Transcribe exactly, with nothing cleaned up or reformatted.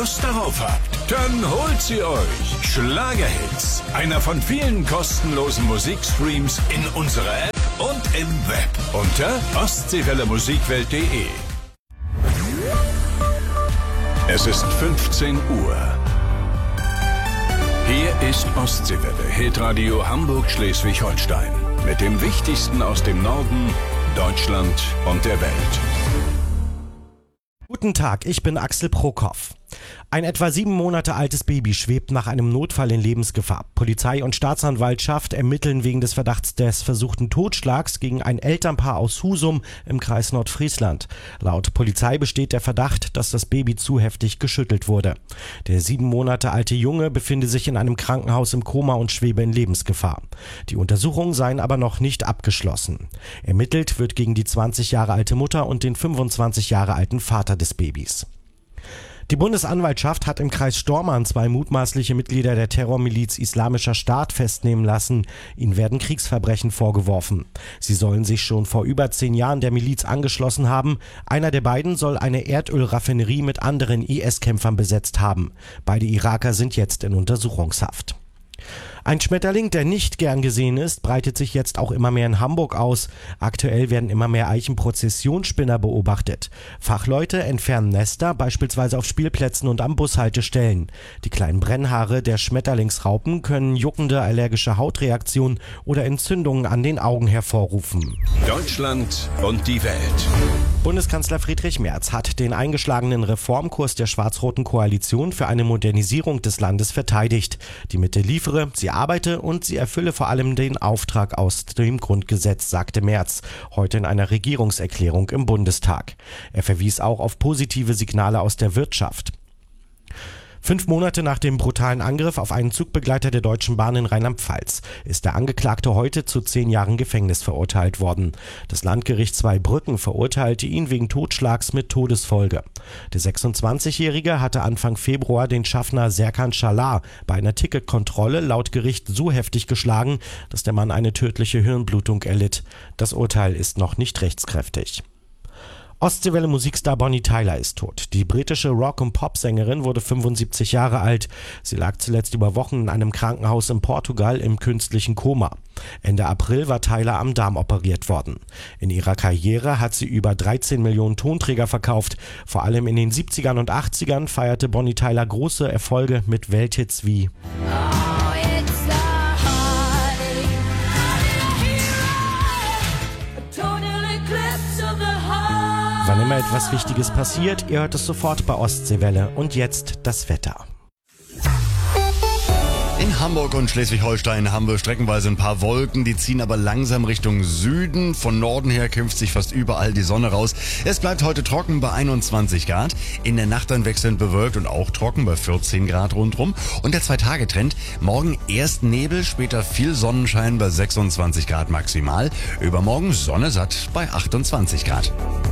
Lust darauf habt, dann holt sie euch. Schlagerhits, einer von vielen kostenlosen Musikstreams in unserer App und im Web unter ostseewelle musikwelt punkt de. Es ist fünfzehn Uhr. Hier ist Ostseewelle, Hitradio Hamburg-Schleswig-Holstein. Mit dem Wichtigsten aus dem Norden, Deutschland und der Welt. Guten Tag, ich bin Axel Prokop. Ein etwa sieben Monate altes Baby schwebt nach einem Notfall in Lebensgefahr. Polizei und Staatsanwaltschaft ermitteln wegen des Verdachts des versuchten Totschlags gegen ein Elternpaar aus Husum im Kreis Nordfriesland. Laut Polizei besteht der Verdacht, dass das Baby zu heftig geschüttelt wurde. Der sieben Monate alte Junge befinde sich in einem Krankenhaus im Koma und schwebe in Lebensgefahr. Die Untersuchungen seien aber noch nicht abgeschlossen. Ermittelt wird gegen die zwanzig Jahre alte Mutter und den fünfundzwanzig Jahre alten Vater des Babys. Die Bundesanwaltschaft hat im Kreis Stormarn zwei mutmaßliche Mitglieder der Terrormiliz Islamischer Staat festnehmen lassen. Ihnen werden Kriegsverbrechen vorgeworfen. Sie sollen sich schon vor über zehn Jahren der Miliz angeschlossen haben. Einer der beiden soll eine Erdölraffinerie mit anderen I S-Kämpfern besetzt haben. Beide Iraker sind jetzt in Untersuchungshaft. Ein Schmetterling, der nicht gern gesehen ist, breitet sich jetzt auch immer mehr in Hamburg aus. Aktuell werden immer mehr Eichenprozessionsspinner beobachtet. Fachleute entfernen Nester, beispielsweise auf Spielplätzen und am Bushaltestellen. Die kleinen Brennhaare der Schmetterlingsraupen können juckende allergische Hautreaktionen oder Entzündungen an den Augen hervorrufen. Deutschland und die Welt. Bundeskanzler Friedrich Merz hat den eingeschlagenen Reformkurs der schwarz-roten Koalition für eine Modernisierung des Landes verteidigt. Die Mitte liefere, sie arbeite und sie erfülle vor allem den Auftrag aus dem Grundgesetz, sagte Merz heute in einer Regierungserklärung im Bundestag. Er verwies auch auf positive Signale aus der Wirtschaft. Fünf Monate nach dem brutalen Angriff auf einen Zugbegleiter der Deutschen Bahn in Rheinland-Pfalz ist der Angeklagte heute zu zehn Jahren Gefängnis verurteilt worden. Das Landgericht Zweibrücken verurteilte ihn wegen Totschlags mit Todesfolge. Der sechsundzwanzigjährige hatte Anfang Februar den Schaffner Serkan Schalar bei einer Ticketkontrolle laut Gericht so heftig geschlagen, dass der Mann eine tödliche Hirnblutung erlitt. Das Urteil ist noch nicht rechtskräftig. Ostseewelle Musikstar Bonnie Tyler ist tot. Die britische Rock- und Popsängerin wurde fünfundsiebzig Jahre alt. Sie lag zuletzt über Wochen in einem Krankenhaus in Portugal im künstlichen Koma. Ende April war Tyler am Darm operiert worden. In ihrer Karriere hat sie über dreizehn Millionen Tonträger verkauft. Vor allem in den siebzigern und achtzigern feierte Bonnie Tyler große Erfolge mit Welthits wie Wann immer etwas Wichtiges passiert, ihr hört es sofort bei Ostseewelle. Und jetzt das Wetter. In Hamburg und Schleswig-Holstein haben wir streckenweise ein paar Wolken, die ziehen aber langsam Richtung Süden. Von Norden her kämpft sich fast überall die Sonne raus. Es bleibt heute trocken bei einundzwanzig Grad. In der Nacht dann wechselnd bewölkt und auch trocken bei vierzehn Grad rundrum. Und der Zwei-Tage-Trend, morgen erst Nebel, später viel Sonnenschein bei sechsundzwanzig Grad maximal. Übermorgen Sonne satt bei achtundzwanzig Grad.